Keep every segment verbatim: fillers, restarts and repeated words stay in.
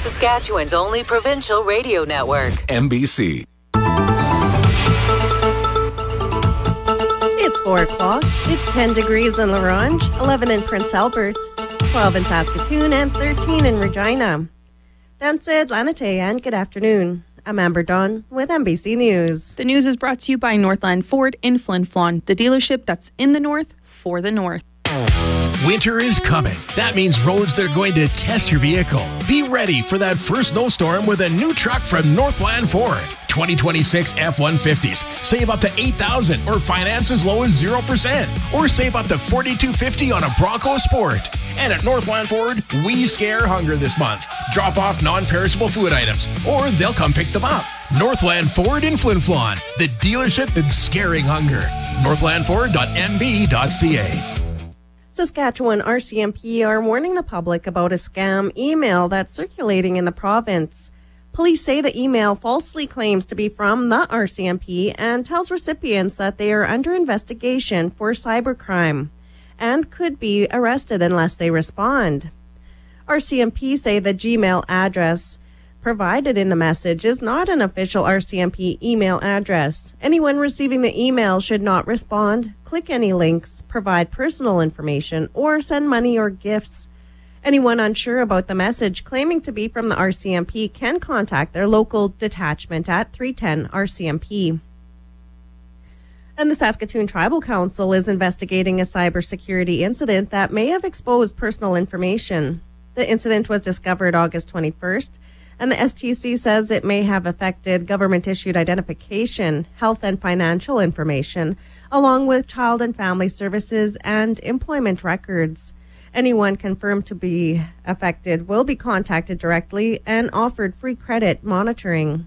Saskatchewan's only provincial radio network. M B C. It's four o'clock. It's ten degrees in La Ronge, eleven in Prince Albert, twelve in Saskatoon, and thirteen in Regina. That's it, Lanate, and good afternoon. I'm Amber Dawn with M B C News. The news is brought to you by Northland Ford in Flin Flon, the dealership that's in the north for the north. Winter is coming. That means roads that are going to test your vehicle. Be ready for that first snowstorm with a new truck from Northland Ford. twenty twenty-six F one fifties. Save up to eight thousand dollars or finance as low as zero percent. Or save up to forty-two fifty on a Bronco Sport. And at Northland Ford, we scare hunger this month. Drop off non-perishable food items, or they'll come pick them up. Northland Ford in Flin Flon, the dealership that's scaring hunger. northland ford dot m b dot c a. Saskatchewan R C M P are warning the public about a scam email that's circulating in the province. Police say the email falsely claims to be from the R C M P and tells recipients that they are under investigation for cybercrime and could be arrested unless they respond. R C M P say the Gmail address provided in the message is not an official R C M P email address. Anyone receiving the email should not respond, click any links, provide personal information, or send money or gifts. Anyone unsure about the message claiming to be from the R C M P can contact their local detachment at three ten R C M P. And the Saskatoon Tribal Council is investigating a cybersecurity incident that may have exposed personal information. The incident was discovered August twenty-first, and the S T C says it may have affected government-issued identification, health and financial information, along with child and family services and employment records. Anyone confirmed to be affected will be contacted directly and offered free credit monitoring.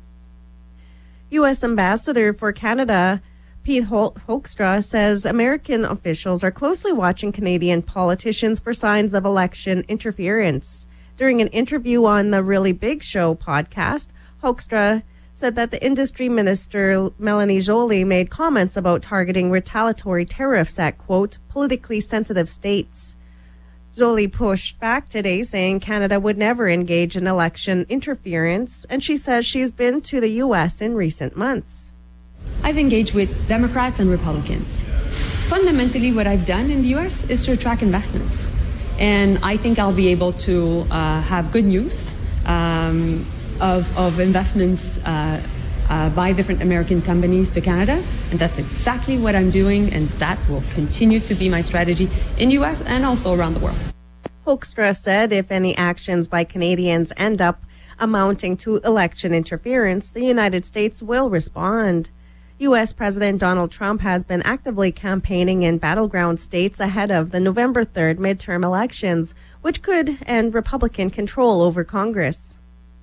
U S Ambassador for Canada Pete Hoekstra says American officials are closely watching Canadian politicians for signs of election interference. During an interview on the Really Big Show podcast, Hoekstra said that the industry minister Melanie Joly made comments about targeting retaliatory tariffs at, quote, politically sensitive states. Joly pushed back today, saying Canada would never engage in election interference, and she says she's been to the U S in recent months. I've engaged with Democrats and Republicans. Fundamentally, what I've done in the U S is to attract investments. And I think I'll be able to uh, have good news um, of, of investments uh, uh, by different American companies to Canada. And that's exactly what I'm doing. And that will continue to be my strategy in the U S and also around the world. Hoekstra said if any actions by Canadians end up amounting to election interference, the United States will respond. U S President Donald Trump has been actively campaigning in battleground states ahead of the November third midterm elections, which could end Republican control over Congress.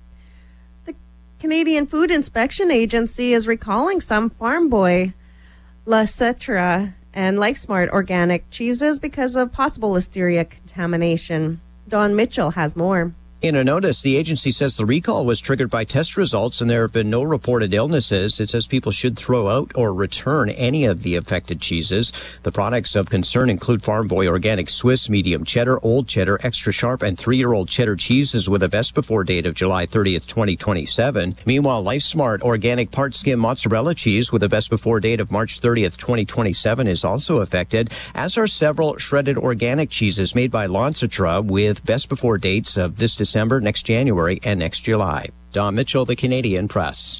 The Canadian Food Inspection Agency is recalling some Farm Boy, La Cetra, and LifeSmart organic cheeses because of possible listeria contamination. Don Mitchell has more. In a notice, the agency says the recall was triggered by test results and there have been no reported illnesses. It says people should throw out or return any of the affected cheeses. The products of concern include Farm Boy Organic Swiss, Medium Cheddar, Old Cheddar, Extra Sharp, and three-year-old cheddar cheeses with a best before date of July thirtieth, twenty twenty-seven. Meanwhile, LifeSmart Organic Part Skim Mozzarella Cheese with a best before date of March thirtieth, twenty twenty-seven is also affected, as are several shredded organic cheeses made by La Cetra with best before dates of this December. December, next January, and next July. Don Mitchell, The Canadian Press.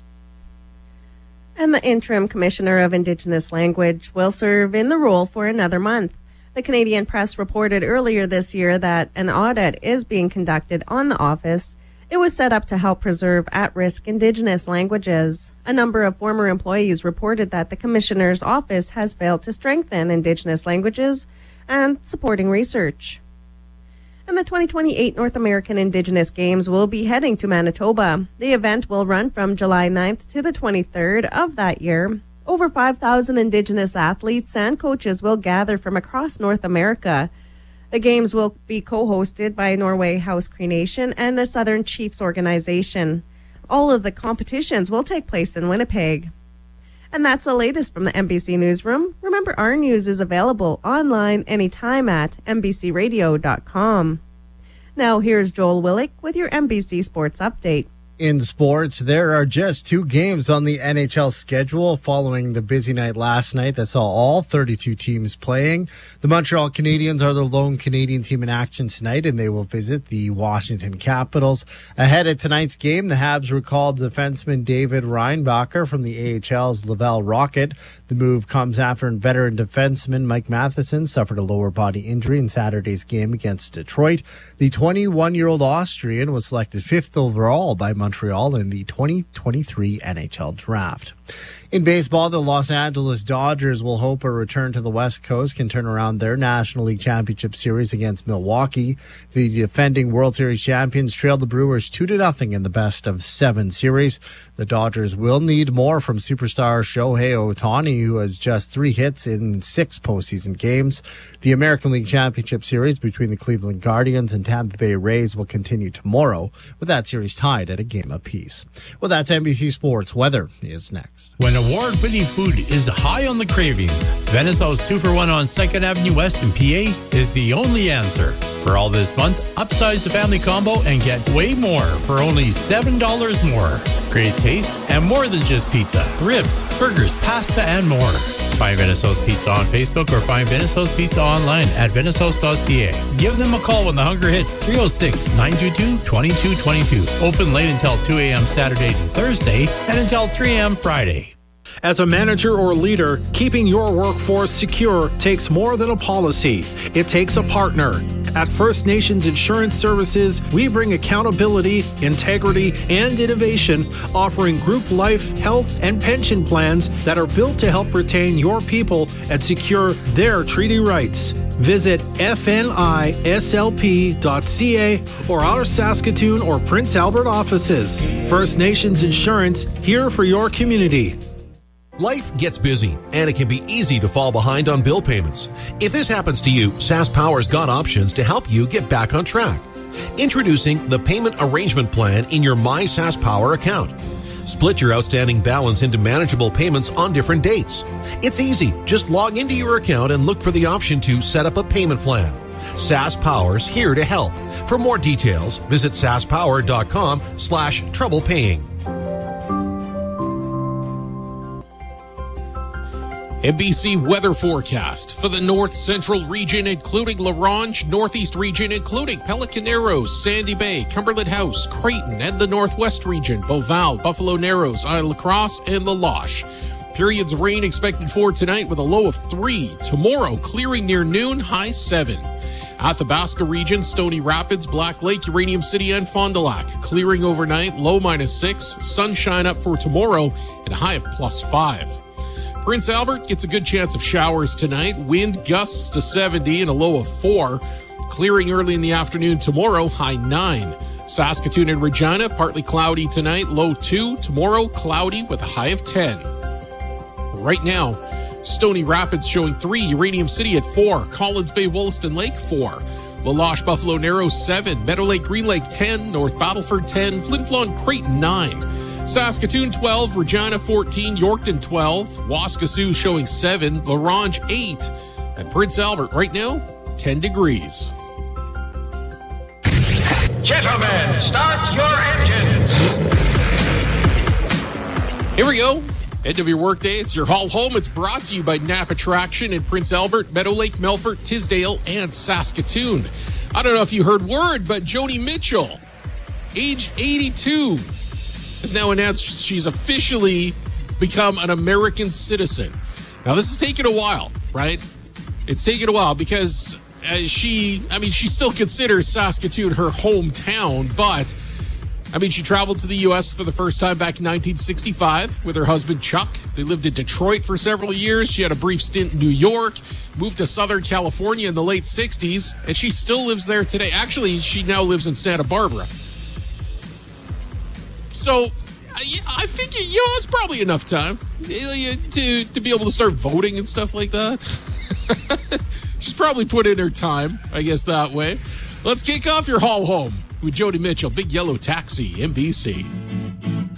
And the interim commissioner of Indigenous Language will serve in the role for another month. The Canadian Press reported earlier this year that an audit is being conducted on the office. It was set up to help preserve at-risk Indigenous languages. A number of former employees reported that the commissioner's office has failed to strengthen Indigenous languages and supporting research. And the twenty twenty-eight North American Indigenous Games will be heading to Manitoba. The event will run from July ninth to the twenty-third of that year. Over five thousand Indigenous athletes and coaches will gather from across North America. The Games will be co-hosted by Norway House Cree Nation and the Southern Chiefs Organization. All of the competitions will take place in Winnipeg. And that's the latest from the M B C Newsroom. Remember, our news is available online anytime at m b c radio dot com. Now here's Joel Willick with your N B C Sports Update. In sports, there are just two games on the N H L schedule following the busy night last night that saw all thirty-two teams playing. The Montreal Canadiens are the lone Canadian team in action tonight, and they will visit the Washington Capitals. Ahead of tonight's game, the Habs recalled defenseman David Reinbacher from the A H L's Laval Rocket. The move comes after veteran defenseman Mike Matheson suffered a lower body injury in Saturday's game against Detroit. The twenty-one-year-old Austrian was selected fifth overall by Montreal in the twenty twenty-three N H L Draft. In baseball, the Los Angeles Dodgers will hope a return to the West Coast can turn around their National League Championship Series against Milwaukee. The defending World Series champions trailed the Brewers two to nothing in the best of seven series. The Dodgers will need more from superstar Shohei Ohtani, who has just three hits in six postseason games. The American League Championship Series between the Cleveland Guardians and Tampa Bay Rays will continue tomorrow, with that series tied at a game apiece. Well, that's N B C Sports. Weather is next. When award-winning food is high on the cravings, Venice House two for one on second Avenue West in P A is the only answer. For all this month, upsize the family combo and get way more for only seven dollars more. Great taste and more than just pizza, ribs, burgers, pasta, and more. Find Venice House Pizza on Facebook or find Venice House Pizza online at venice house dot c a. Give them a call when the hunger hits three oh six, nine two two, two two two two. Open late until two a.m. Saturday to Thursday and until three a.m. Friday. As a manager or leader, keeping your workforce secure takes more than a policy. It takes a partner. At First Nations Insurance Services, we bring accountability, integrity, and innovation, offering group life, health, and pension plans that are built to help retain your people and secure their treaty rights. Visit f n i s l p dot c a or our Saskatoon or Prince Albert offices. First Nations Insurance, here for your community. Life gets busy, and it can be easy to fall behind on bill payments. If this happens to you, SaskPower's got options to help you get back on track. Introducing the Payment Arrangement Plan in your My SaskPower account. Split your outstanding balance into manageable payments on different dates. It's easy. Just log into your account and look for the option to set up a payment plan. SaskPower's here to help. For more details, visit saskpower.com slash trouble paying. N B C weather forecast for the north central region, including La Ronge, northeast region, including Pelican Narrows, Sandy Bay, Cumberland House, Creighton, and the northwest region, Beauval, Buffalo Narrows, Isle La Crosse, and La Loche. Periods of rain expected for tonight with a low of three. Tomorrow, clearing near noon, high seven. Athabasca region, Stony Rapids, Black Lake, Uranium City, and Fond du Lac. Clearing overnight, low minus six. Sunshine up for tomorrow, and a high of plus five. Prince Albert gets a good chance of showers tonight. Wind gusts to seventy and a low of four. Clearing early in the afternoon tomorrow, high nine. Saskatoon and Regina, partly cloudy tonight, low two. Tomorrow, cloudy with a high of ten. Right now, Stony Rapids showing three. Uranium City at four. Collins Bay, Wollaston Lake, four. La Loche, Buffalo Narrows, seven. Meadow Lake, Green Lake, ten. North Battleford, ten. Flin Flon, Creighton, nine. Saskatoon, twelve. Regina, fourteen. Yorkton, twelve. Waskesiu showing seven. La Ronge, eight. And Prince Albert right now, ten degrees. Gentlemen, start your engines. Here we go. End of your workday. It's your haul home. It's brought to you by Napa Traction in Prince Albert, Meadow Lake, Melfort, Tisdale, and Saskatoon. I don't know if you heard word, but Joni Mitchell, age eighty-two, has now announced she's officially become an American citizen. Now, this has taken a while, right? It's taken a while because uh, she, I mean, she still considers Saskatoon her hometown, but I mean, she traveled to the U S for the first time back in nineteen sixty-five with her husband, Chuck. They lived in Detroit for several years. She had a brief stint in New York, moved to Southern California in the late sixties, and she still lives there today. Actually, she now lives in Santa Barbara. So, I think, you know, it's probably enough time to, to be able to start voting and stuff like that. She's probably put in her time, I guess, that way. Let's kick off your haul home with Joni Mitchell, Big Yellow Taxi, N B C.